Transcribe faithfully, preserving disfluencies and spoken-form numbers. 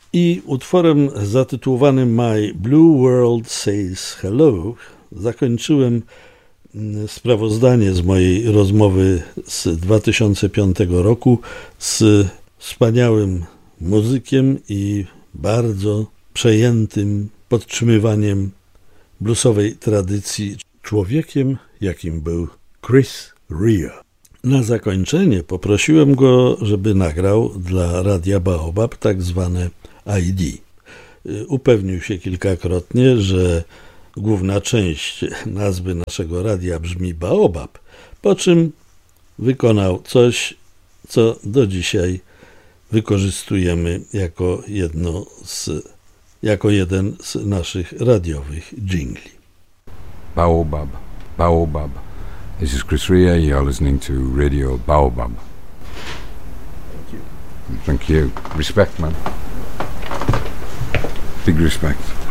I utworem zatytułowanym My Blue World Says Hello zakończyłem sprawozdanie z mojej rozmowy z dwa tysiące piątego roku z wspaniałym muzykiem i bardzo przejętym podtrzymywaniem bluesowej tradycji człowiekiem, jakim był Chris Rea. Na zakończenie poprosiłem go, żeby nagrał dla Radia Baobab tak zwane I D. Upewnił się kilkakrotnie, że główna część nazwy naszego radia brzmi Baobab, po czym wykonał coś, co do dzisiaj wykorzystujemy jako jedno z, jako jeden z naszych radiowych dżingli. Baobab, Baobab. This is Chris Rea. You're listening to Radio Baobab. Thank you. Thank you. Respect, man. Big respect.